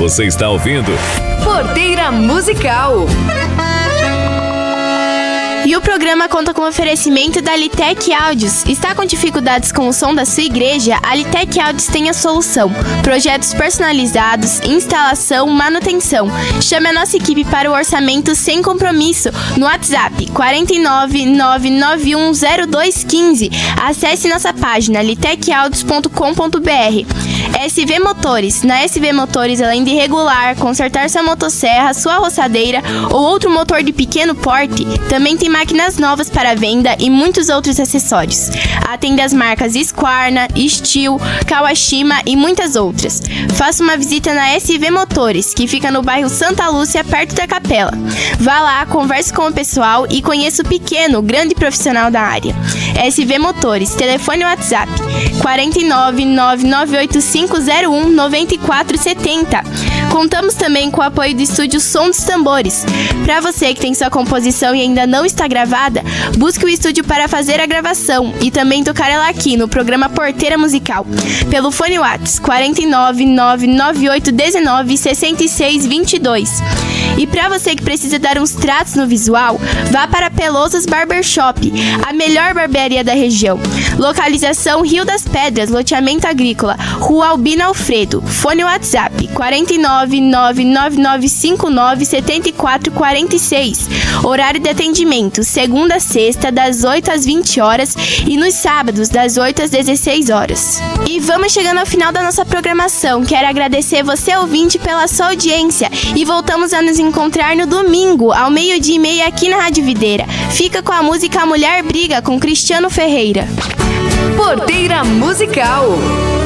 Você está ouvindo Porteira Musical. E o programa conta com o oferecimento da Litec Áudios. Está com dificuldades com o som da sua igreja? A Litec Áudios tem a solução. Projetos personalizados, instalação, manutenção. Chame a nossa equipe para o orçamento sem compromisso no WhatsApp 499910215. Acesse nossa página litecaudios.com.br. SV Motores. Na SV Motores, além de regular, consertar sua motosserra, sua roçadeira ou outro motor de pequeno porte, também tem máquinas novas para venda e muitos outros acessórios. Atende as marcas Squarna, Steel, Kawashima e muitas outras. Faça uma visita na SV Motores, que fica no bairro Santa Lúcia, perto da Capela. Vá lá, converse com o pessoal e conheça o pequeno, grande profissional da área. SV Motores, telefone WhatsApp 49998509470. Contamos também com o apoio do estúdio Som dos Tambores. Para você que tem sua composição e ainda não está gravada, busque o estúdio para fazer a gravação e também tocar ela aqui no programa Porteira Musical, pelo fone WhatsApp 49998196622. E para você que precisa dar uns tratos no visual, vá para Pelosas Barbershop, a melhor barbearia da região. Localização Rio das Pedras, loteamento agrícola, Rua Albino Alfredo. Fone WhatsApp 49999597446. Horário de atendimento, segunda a sexta, das 8 às 20 horas e nos sábados, das 8 às 16 horas. E vamos chegando ao final da nossa programação. Quero agradecer você, ouvinte, pela sua audiência e voltamos a nos encontrar no domingo, ao 12:30 aqui na Rádio Videira. Fica com a música A Mulher Briga, com Cristiano Ferreira. Porteira Musical.